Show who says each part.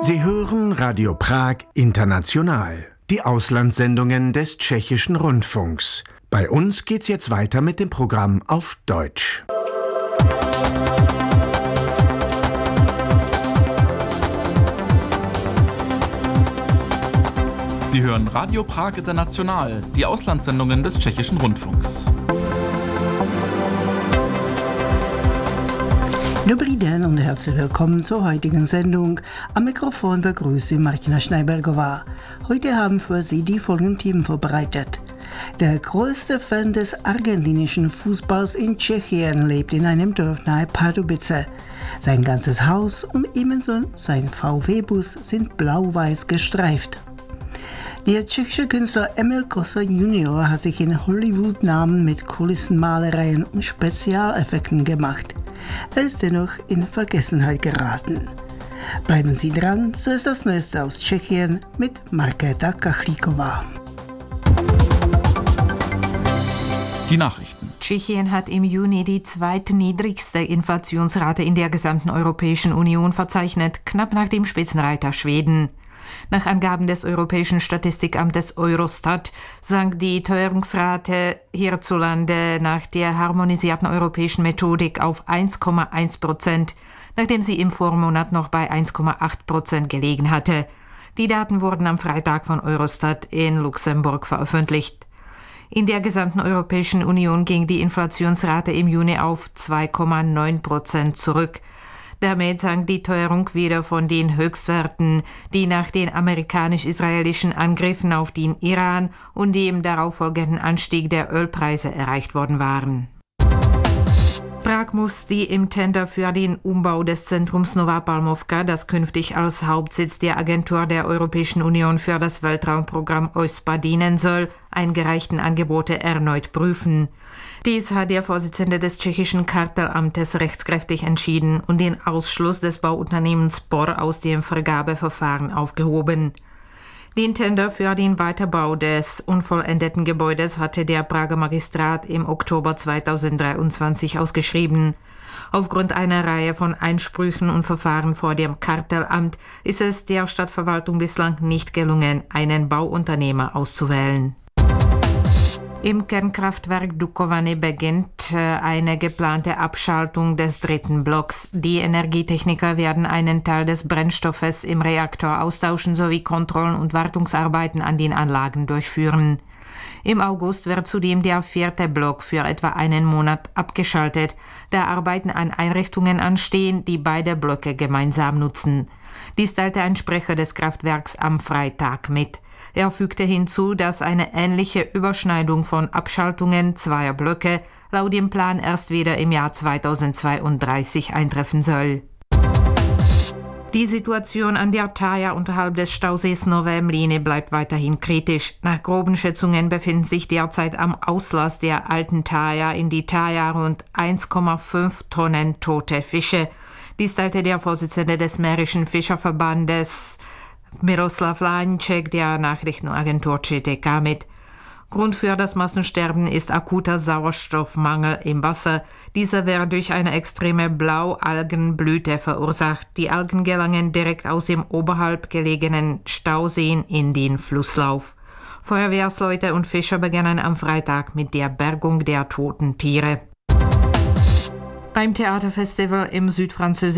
Speaker 1: Sie hören Radio Prag International, die Auslandssendungen des Tschechischen Rundfunks. Bei uns geht's jetzt weiter mit dem Programm auf Deutsch.
Speaker 2: Sie hören Radio Prag International, die Auslandssendungen des Tschechischen Rundfunks.
Speaker 3: Dobrý den und herzlich willkommen zur heutigen Sendung. Am Mikrofon begrüßt Sie Martina Schneibergová. Heute haben für Sie die folgenden Themen vorbereitet. Der größte Fan des argentinischen Fußballs in Tschechien lebt in einem Dorf nahe Pardubice. Sein ganzes Haus und ebenso sein VW-Bus sind blau-weiß gestreift. Der tschechische Künstler Emil Kosa Junior hat sich in Hollywood-Namen mit Kulissenmalereien und Spezialeffekten gemacht. Er ist dennoch in Vergessenheit geraten. Bleiben Sie dran, so ist das Neueste aus Tschechien mit Markéta Kachlíková.
Speaker 2: Die Nachrichten.
Speaker 4: Tschechien hat im Juni die zweitniedrigste Inflationsrate in der gesamten Europäischen Union verzeichnet, knapp nach dem Spitzenreiter Schweden. Nach Angaben des Europäischen Statistikamtes Eurostat sank die Teuerungsrate hierzulande nach der harmonisierten europäischen Methodik auf 1,1%, nachdem sie im Vormonat noch bei 1,8% gelegen hatte. Die Daten wurden am Freitag von Eurostat in Luxemburg veröffentlicht. In der gesamten Europäischen Union ging die Inflationsrate im Juni auf 2,9% zurück. Damit sank die Teuerung wieder von den Höchstwerten, die nach den amerikanisch-israelischen Angriffen auf den Iran und dem darauffolgenden Anstieg der Ölpreise erreicht worden waren. Prag muss die im Tender für den Umbau des Zentrums Nová Palmovka, das künftig als Hauptsitz der Agentur der Europäischen Union für das Weltraumprogramm OSPA dienen soll, eingereichten Angebote erneut prüfen. Dies hat der Vorsitzende des tschechischen Kartellamtes rechtskräftig entschieden und den Ausschluss des Bauunternehmens BOR aus dem Vergabeverfahren aufgehoben. Den Tender für den Weiterbau des unvollendeten Gebäudes hatte der Prager Magistrat im Oktober 2023 ausgeschrieben. Aufgrund einer Reihe von Einsprüchen und Verfahren vor dem Kartellamt ist es der Stadtverwaltung bislang nicht gelungen, einen Bauunternehmer auszuwählen. Im Kernkraftwerk Dukovany beginnt eine geplante Abschaltung des dritten Blocks. Die Energietechniker werden einen Teil des Brennstoffes im Reaktor austauschen sowie Kontrollen und Wartungsarbeiten an den Anlagen durchführen. Im August wird zudem der vierte Block für etwa einen Monat abgeschaltet, da Arbeiten an Einrichtungen anstehen, die beide Blöcke gemeinsam nutzen. Dies teilte ein Sprecher des Kraftwerks am Freitag mit. Er fügte hinzu, dass eine ähnliche Überschneidung von Abschaltungen zweier Blöcke laut dem Plan erst wieder im Jahr 2032 eintreffen soll. Die Situation an der Thaya unterhalb des Stausees Nové Mlýny bleibt weiterhin kritisch. Nach groben Schätzungen befinden sich derzeit am Auslass der alten Thaya in die Thaya rund 1,5 Tonnen tote Fische. Dies teilte der Vorsitzende des Mährischen Fischerverbandes Miroslav Láníček der Nachrichtenagentur ČTK mit. Grund für das Massensterben ist akuter Sauerstoffmangel im Wasser. Dieser wird durch eine extreme Blaualgenblüte verursacht. Die Algen gelangen direkt aus dem oberhalb gelegenen Stauseen in den Flusslauf. Feuerwehrsleute und Fischer begannen am Freitag mit der Bergung der toten Tiere. Beim Theaterfestival im südfranzösischen